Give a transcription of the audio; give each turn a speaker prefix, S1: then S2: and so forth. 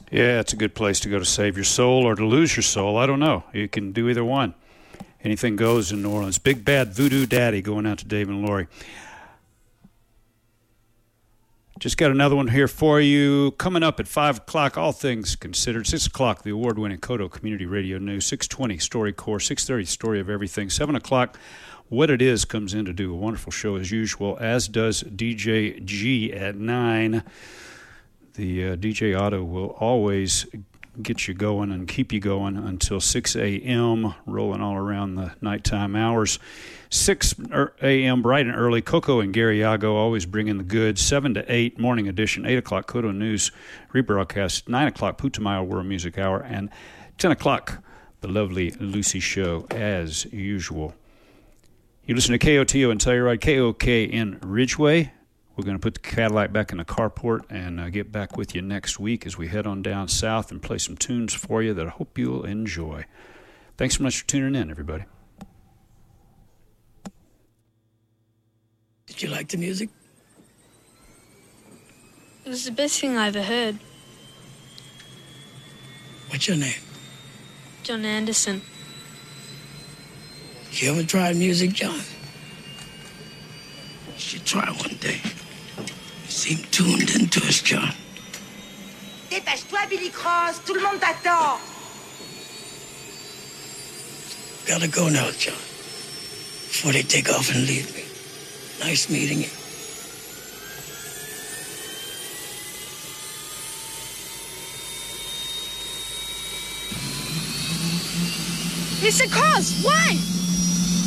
S1: Yeah, it's a good place to go to save your soul or to lose your soul. I don't know. You can do either one. Anything goes in New Orleans. Big Bad Voodoo Daddy going out to Dave and Lori. Just got another one here for you. Coming up at 5 o'clock, All Things Considered. 6 o'clock, the award-winning Kodo Community Radio News. 6:20, StoryCorps. 6:30, Story of Everything. 7 o'clock, What It Is comes in to do a wonderful show as usual, as does DJ G at 9. The DJ Otto will always get you going and keep you going until 6 a.m., rolling all around the nighttime hours. 6 a.m. bright and early, Coco and Gary Yago always bringing the goods. 7 to 8, morning edition. 8 o'clock, Kodo News rebroadcast. 9 o'clock, Putumayo World Music Hour. And 10 o'clock, the lovely Lucy Show, as usual. You listen to KOTO and Telluride, KOK in Ridgeway. We're going to put the Cadillac back in the carport and get back with you next week as we head on down south and play some tunes for you that I hope you'll enjoy. Thanks so much for tuning in, everybody.
S2: Did you like the music?
S3: It was the best thing I ever heard.
S2: What's your name?
S3: John Anderson.
S2: You ever tried music, John? You should try one day. You seem tuned into us, John.
S4: Dépêche-toi, Billy Cross. Tout le monde t'attend.
S2: Gotta go now, John. Before they take off and leave me. Nice meeting you.
S3: Mr. Cross, why?